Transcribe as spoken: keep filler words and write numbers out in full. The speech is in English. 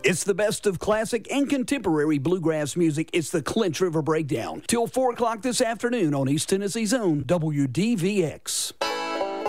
It's the best of classic and contemporary bluegrass music. It's the Clinch River Breakdown. Till four o'clock this afternoon on East Tennessee's own W D V X.